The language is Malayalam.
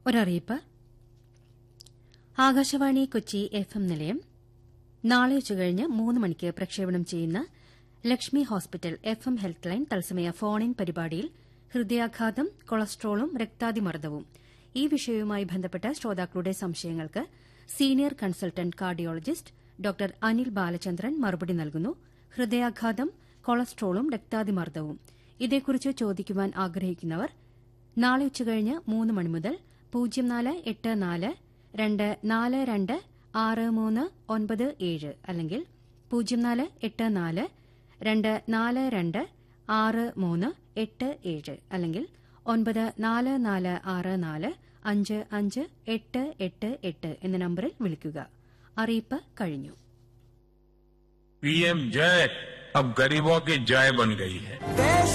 ഒരറിയിപ്പ്. ആകാശവാണി കൊച്ചി FM നിലയം നാളെ ഉച്ചകഴിഞ്ഞ് 3 മണിക്ക് പ്രക്ഷേപണം ചെയ്യുന്ന Lakshmi hospital FM health line തത്സമയ ഫോൺ-ഇൻ പരിപാടിയിൽ ഹൃദയാഘാതം, കൊളസ്ട്രോളും രക്താതിമർദ്ദവും ഈ വിഷയവുമായി ബന്ധപ്പെട്ട ശ്രോതാക്കളുടെ സംശയങ്ങൾക്ക് senior consultant cardiologist doctor Anil Balachandran മറുപടി നൽകുന്നു. ഹൃദയാഘാതം, കൊളസ്ട്രോളും രക്താതിമർദ്ദവും ഇതേക്കുറിച്ച് ചോദിക്കുവാൻ ആഗ്രഹിക്കുന്നവർ നാളെ ഉച്ചകഴിഞ്ഞ് 3 മണി മുതൽ 0484 242 6397 അല്ലെങ്കിൽ 0484 242 6387 അല്ലെങ്കിൽ 9446 558888 എന്ന നമ്പറിൽ വിളിക്കുക. അറിയിപ്പ് കഴിഞ്ഞു. PM जय अब गरीबों की जय बन गई है.